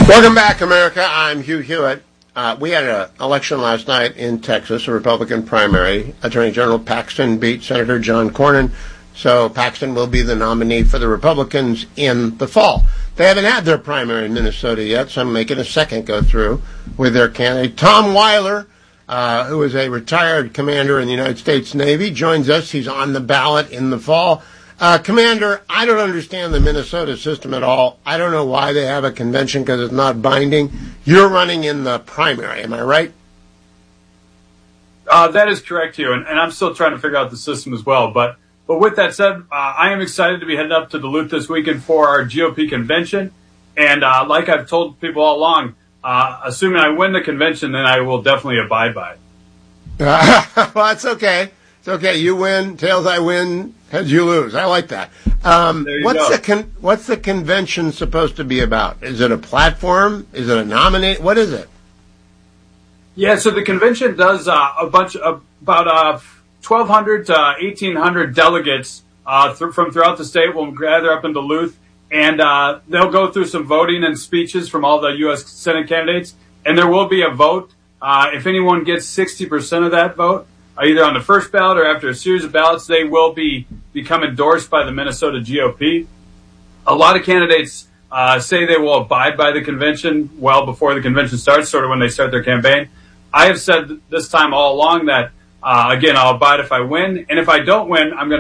Welcome back, America. I'm Hugh Hewitt. We had an election last night in Texas, a Republican primary. Attorney General Paxton beat Senator John Cornyn, so Paxton will be the nominee for the Republicans in the fall. They haven't had their primary in Minnesota yet, so I'm making a second go through with their candidate. Tom Weiler, who is a retired commander in the United States Navy, joins us. He's on the ballot in the fall. Commander, I don't understand the Minnesota system at all. I don't know why they have a convention because it's not binding. You're running in the primary, am I right? That is correct, Hugh, and I'm still trying to figure out the system as well. But with that said, I am excited to be heading up to Duluth this weekend for our GOP convention. And like I've told people all along, assuming I win the convention, then I will definitely abide by it. Well, that's okay. It's okay. You win, tails I win, heads you lose. I like that. What's the convention supposed to be about? Is it a platform? Is it a nominate? What is it? Yeah, so the convention does about 1,200 to 1,800 delegates from throughout the state will gather up in Duluth, and they'll go through some voting and speeches from all the U.S. Senate candidates, and there will be a vote. If anyone gets 60% of that vote, either on the first ballot or after a series of ballots, they will become endorsed by the Minnesota GOP. A lot of candidates say they will abide by the convention well before the convention starts, sort of when they start their campaign. I have said this time all along that, again, I'll abide if I win, and if I don't win, I'm going to